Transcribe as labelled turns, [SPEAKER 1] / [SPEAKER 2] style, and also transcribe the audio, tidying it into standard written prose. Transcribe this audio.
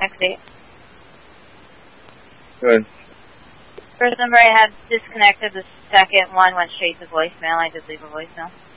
[SPEAKER 1] Next date.
[SPEAKER 2] Good.
[SPEAKER 1] First number I had disconnected. The second one went straight to voicemail. I did leave a voicemail.